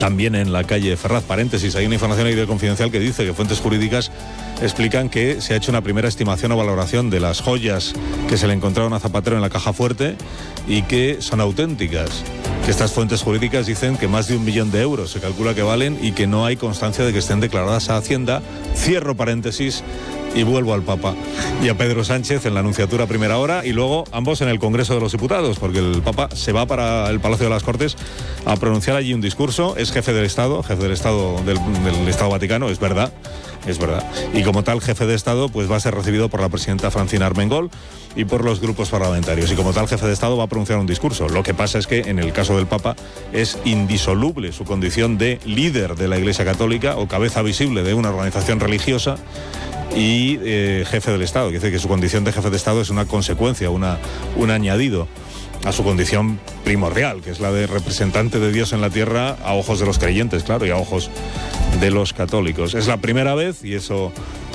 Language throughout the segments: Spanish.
también en la calle Ferraz. Paréntesis, hay una información ahí de Confidencial que dice que fuentes jurídicas explican que se ha hecho una primera estimación o valoración de las joyas que se le encontraron a Zapatero en la caja fuerte y que son auténticas. Que estas fuentes jurídicas dicen que más de 1 millón de euros se calcula que valen y que no hay constancia de que estén declaradas a Hacienda. Cierro paréntesis y vuelvo al Papa y a Pedro Sánchez en la Anunciatura a primera hora y luego ambos en el Congreso de los Diputados, porque el Papa se va para el Palacio de las Cortes a pronunciar allí un discurso. Es jefe del Estado del Estado Vaticano, es verdad. Y como tal jefe de Estado, pues va a ser recibido por la presidenta Francina Armengol y por los grupos parlamentarios. Y como tal jefe de Estado va a pronunciar un discurso. Lo que pasa es que en el caso del Papa es indisoluble su condición de líder de la Iglesia Católica o cabeza visible de una organización religiosa y jefe del Estado. Quiere decir que su condición de jefe de Estado es una consecuencia, un añadido a su condición primordial, que es la de representante de Dios en la tierra a ojos de los creyentes, claro, y a ojos de los católicos. Es la primera vez, y eso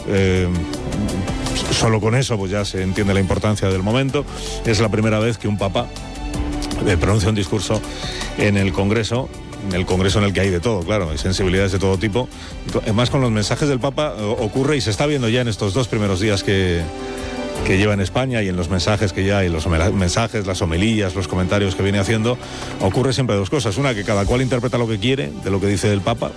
solo con eso pues ya se entiende la importancia del momento, es la primera vez que un papa pronuncia un discurso en el Congreso en el que hay de todo, claro, hay sensibilidades de todo tipo. Además, con los mensajes del Papa ocurre, y se está viendo ya en estos 2 primeros días que lleva en España y en los mensajes que ya hay, los mensajes, las homilías, los comentarios que viene haciendo, ocurre siempre 2 cosas. Una, que cada cual interpreta lo que quiere de lo que dice el Papa.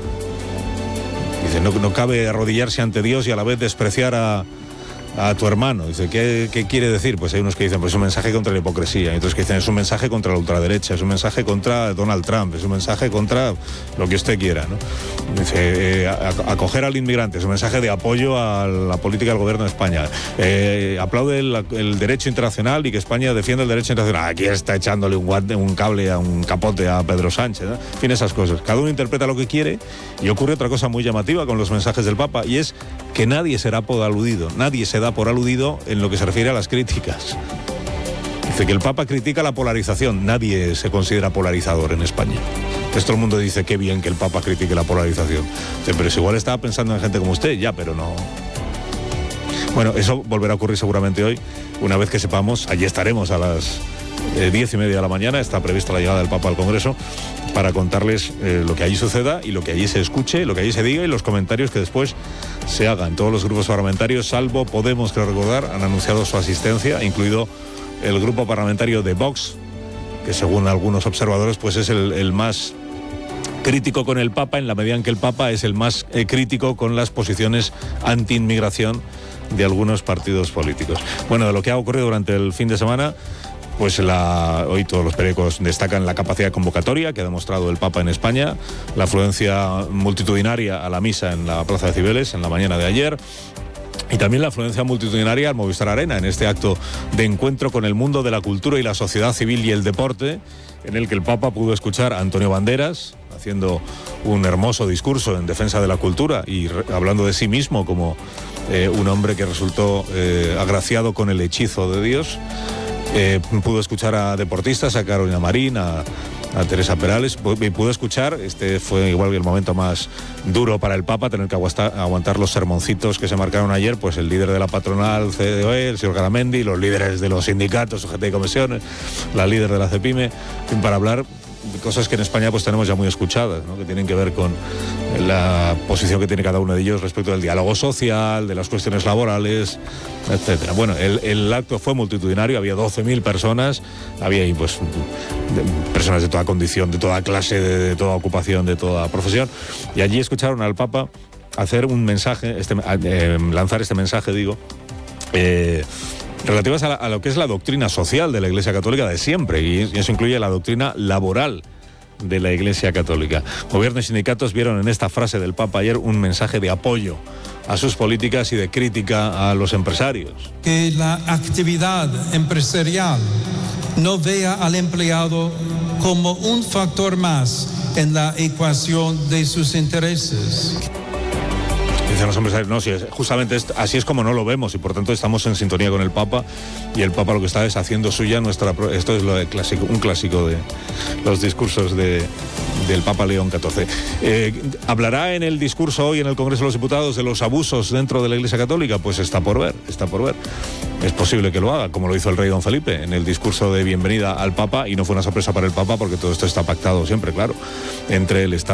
Dice, no cabe arrodillarse ante Dios y a la vez despreciar a tu hermano. Dice, ¿qué quiere decir? Pues hay unos que dicen, pues es un mensaje contra la hipocresía, y otros que dicen, es un mensaje contra la ultraderecha, es un mensaje contra Donald Trump, es un mensaje contra lo que usted quiera, ¿no? Dice, acoger al inmigrante, es un mensaje de apoyo a la política del gobierno de España. Aplaude el derecho internacional y que España defienda el derecho internacional. Aquí está echándole un cable, un capote a Pedro Sánchez, ¿no? En fin, esas cosas. Cada uno interpreta lo que quiere, y ocurre otra cosa muy llamativa con los mensajes del Papa, y es que nadie será por aludido, nadie se da por aludido en lo que se refiere a las críticas. Dice que el Papa critica la polarización. Nadie se considera polarizador en España. Todo el mundo dice, qué bien que el Papa critique la polarización. Dice, pero si igual estaba pensando en gente como usted, ya, pero no. Bueno, eso volverá a ocurrir seguramente hoy, una vez que sepamos. Allí estaremos a las 10:30 de la mañana, está prevista la llegada del Papa al Congreso, para contarles lo que allí suceda y lo que allí se escuche, lo que allí se diga y los comentarios que después se hagan. Todos los grupos parlamentarios, salvo Podemos, creo recordar, han anunciado su asistencia, incluido el grupo parlamentario de Vox, que según algunos observadores pues es el más crítico con el Papa, en la medida en que el Papa es el más crítico con las posiciones anti-inmigración de algunos partidos políticos. Bueno, de lo que ha ocurrido durante el fin de semana, pues hoy todos los periódicos destacan la capacidad convocatoria que ha demostrado el Papa en España, la afluencia multitudinaria a la misa en la Plaza de Cibeles en la mañana de ayer, y también la afluencia multitudinaria al Movistar Arena en este acto de encuentro con el mundo de la cultura y la sociedad civil y el deporte, en el que el Papa pudo escuchar a Antonio Banderas haciendo un hermoso discurso en defensa de la cultura y hablando de sí mismo como un hombre que resultó agraciado con el hechizo de Dios. Pudo escuchar a deportistas, a Carolina Marín, a Teresa Perales, pudo escuchar, este fue igual el momento más duro para el Papa, tener que aguantar los sermoncitos que se marcaron ayer, pues el líder de la patronal CDOE, el señor Garamendi, los líderes de los sindicatos, UGT y comisiones, la líder de la CEPIME, para hablar de cosas que en España pues tenemos ya muy escuchadas, ¿no? Que tienen que ver con la posición que tiene cada uno de ellos respecto del diálogo social, de las cuestiones laborales, etcétera. Bueno, el acto fue multitudinario, había 12.000 personas, había ahí pues personas de toda condición, de toda clase, de toda ocupación, de toda profesión, y allí escucharon al Papa hacer un mensaje, lanzar este mensaje, relativas a lo que es la doctrina social de la Iglesia Católica de siempre, y eso incluye la doctrina laboral de la Iglesia Católica. Gobierno y sindicatos vieron en esta frase del Papa ayer un mensaje de apoyo a sus políticas y de crítica a los empresarios. Que la actividad empresarial no vea al empleado como un factor más en la ecuación de sus intereses. Dicen los empresarios, no, si es, justamente así es como no lo vemos y por tanto estamos en sintonía con el Papa y el Papa lo que está es haciendo suya esto es lo de clásico, un clásico de los discursos del Papa León XIV. ¿Hablará en el discurso hoy en el Congreso de los Diputados de los abusos dentro de la Iglesia Católica? Pues está por ver. Es posible que lo haga, como lo hizo el rey don Felipe en el discurso de bienvenida al Papa, y no fue una sorpresa para el Papa porque todo esto está pactado siempre, claro, entre el Estado